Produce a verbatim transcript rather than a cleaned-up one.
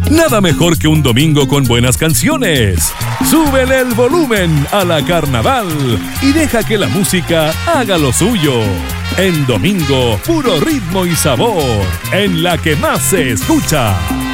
Nada mejor que un domingo con buenas canciones. Súbele el volumen a la Carnaval y deja que la música haga lo suyo. En domingo, puro ritmo y sabor, en la que más se escucha.